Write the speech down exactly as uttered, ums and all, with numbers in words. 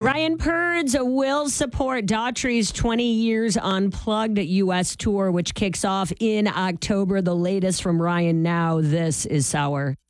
Ryan Purds will support Daughtry's twenty years Unplugged U S tour, which kicks off in October. The latest from Ryan now. This is Sour.